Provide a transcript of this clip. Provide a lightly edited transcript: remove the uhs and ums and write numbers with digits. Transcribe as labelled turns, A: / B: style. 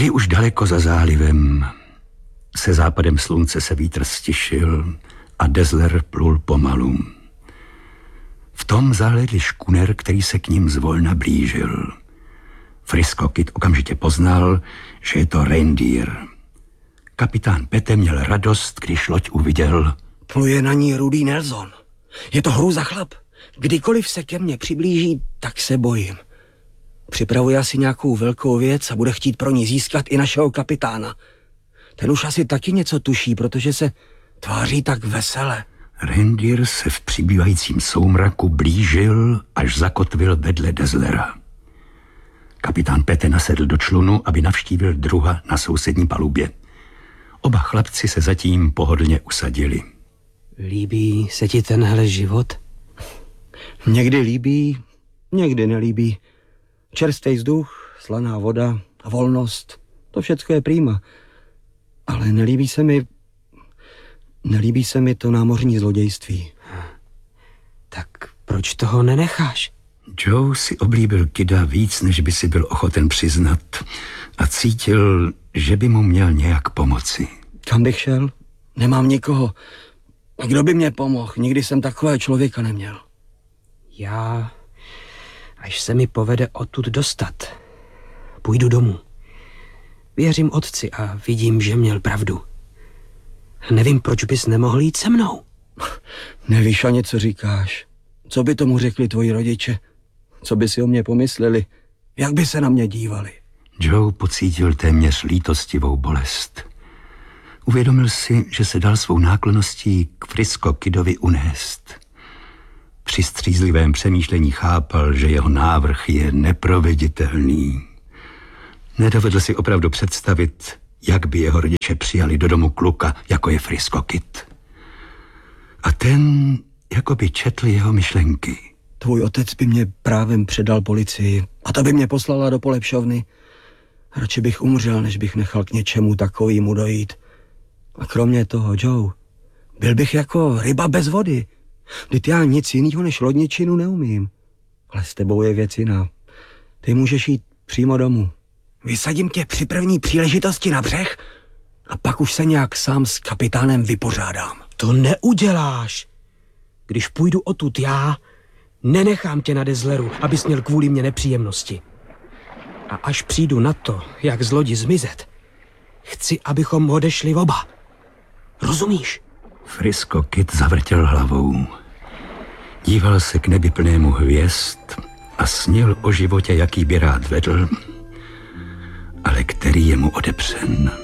A: Byli už daleko za zálivem. Se západem slunce se vítr stišil a Dazzler plul pomalu. V tom zahlédli škuner, který se k ním zvolna blížil. Frisco Kid okamžitě poznal, že je to Reindeer. Kapitán Pete měl radost, když loď uviděl.
B: Pluje na ní Rudý Nelson. Je to hrůza chlap. Kdykoliv se ke mně přiblíží, tak se bojím. Připravuje asi nějakou velkou věc a bude chtít pro ní získat i našeho kapitána. Ten už asi taky něco tuší, protože se tváří tak vesele.
A: Reindeer se v přibývajícím soumraku blížil, až zakotvil vedle Dazzlera. Kapitán Pete nasedl do člunu, aby navštívil druha na sousední palubě. Oba chlapci se zatím pohodlně usadili.
C: Líbí se ti tenhle život?
B: Někdy líbí, někdy nelíbí. Čerstvý vzduch, slaná voda a volnost, to všecko je prýma. Ale nelíbí se mi to námořní zlodějství.
C: Tak proč toho nenecháš?
A: Joe si oblíbil Kida víc, než by si byl ochoten přiznat a cítil, že by mu měl nějak pomoci.
B: Kam bych šel? Nemám nikoho. A kdo by mě pomohl? Nikdy jsem takového člověka neměl.
C: Já, až se mi povede odtud dostat, půjdu domů. Věřím otci a vidím, že měl pravdu. Nevím, proč bys nemohl jít se mnou.
B: Nevíš ani, co říkáš. Co by tomu řekli tvoji rodiče? Co by si o mě pomysleli? Jak by se na mě dívali?
A: Joe pocítil téměř lítostivou bolest. Uvědomil si, že se dal svou náklonností k Frisco Kidovi unést. Při střízlivém přemýšlení chápal, že jeho návrh je neproveditelný. Nedovedl si opravdu představit, jak by jeho rodiče přijali do domu kluka, jako je Frisco Kid. A ten jako by četl jeho myšlenky.
B: Tvůj otec by mě právem předal policii a ta by mě poslala do polepšovny. Radši bych umřel, než bych nechal k něčemu takovému dojít. A kromě toho, Joe, byl bych jako ryba bez vody. Vždyť já nic jiného než lodničinu neumím. Ale s tebou je věc jiná. Ty můžeš jít přímo domů. Vysadím tě při první příležitosti na břeh a pak už se nějak sám s kapitánem vypořádám.
C: To neuděláš. Když půjdu odtud já, nenechám tě na Dazzleru, abys měl kvůli mě nepříjemnosti. A až přijdu na to, jak z lodi zmizet, chci, abychom odešli oba. Rozumíš?
A: Frisco Kid zavrtěl hlavou. Díval se k nebi plnému hvězd a snil o životě, jaký by rád vedl, ale který je mu odepřen.